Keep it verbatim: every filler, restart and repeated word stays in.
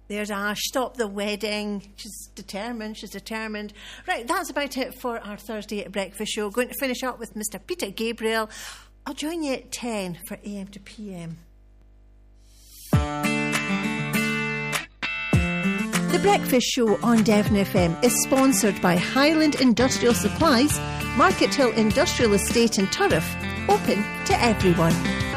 There's Ash, stop the wedding. She's determined, she's determined. Right, that's about it for our Thursday at Breakfast show. Going to finish up with Mister Peter Gabriel. I'll join you at ten for A M to P M. The Breakfast Show on Devon F M is sponsored by Highland Industrial Supplies, Market Hill Industrial Estate in Turriff, open to everyone.